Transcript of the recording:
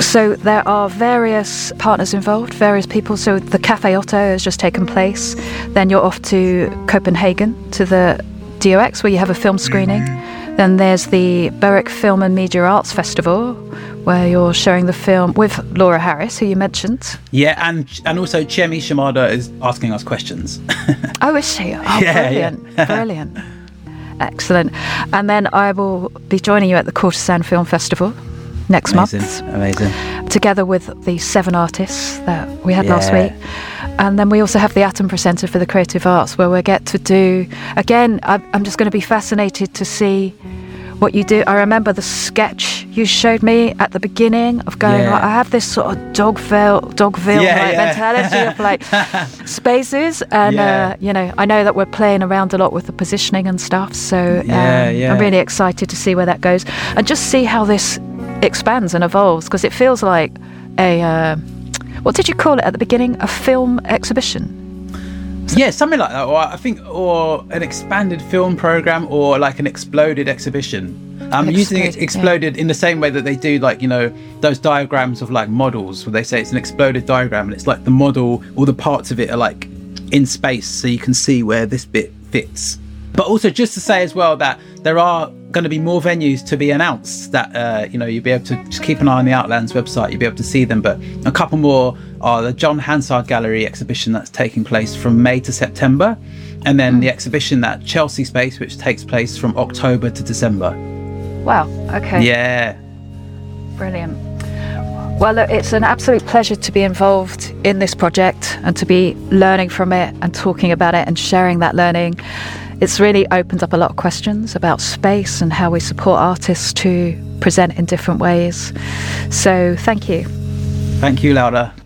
So there are various partners involved, various people. So the Café Otto has just taken place. Then you're off to Copenhagen to the DOX where you have a film screening. Then there's the Berwick Film and Media Arts Festival where you're showing the film with Laura Harris, who you mentioned. Yeah, and also Chemi Shimada is asking us questions. Oh, is she? Oh, yeah, brilliant. yeah. Brilliant. Excellent. And then I will be joining you at the Courtesan Film Festival next month. Amazing. Together with the 7 artists that we had last week. And then we also have the Atom Centre for the Creative Arts where we get to do, again, I'm just going to be fascinated to see what you do. I remember the sketch you showed me at the beginning of going, I have this sort of Dogville mentality of like spaces. And, I know that we're playing around a lot with the positioning and stuff. So I'm really excited to see where that goes and just see how this expands and evolves, because it feels like what did you call it at the beginning? A film exhibition? Yeah, something like that. Or an expanded film program, or like an exploded exhibition. I'm using it exploded in the same way that they do, like, those diagrams of like models where they say it's an exploded diagram and it's like the model, all the parts of it are like in space so you can see where this bit fits. But also just to say as well that there are going to be more venues to be announced that, you'll be able to just keep an eye on the Outlands website. You'll be able to see them. But a couple more are the John Hansard Gallery exhibition that's taking place from May to September. And then the exhibition at Chelsea Space, which takes place from October to December. Wow. Okay. Yeah. Brilliant. Well, look, it's an absolute pleasure to be involved in this project and to be learning from it and talking about it and sharing that learning. It's really opened up a lot of questions about space and how we support artists to present in different ways. So thank you. Thank you, Laura.